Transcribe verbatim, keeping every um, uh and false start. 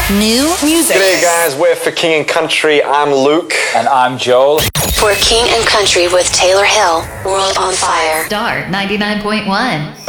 New music. G'day guys, we're for King and Country. I'm Luke. And I'm Joel. For King and Country with Taylor Hill, World on Fire. Star ninety-nine point one.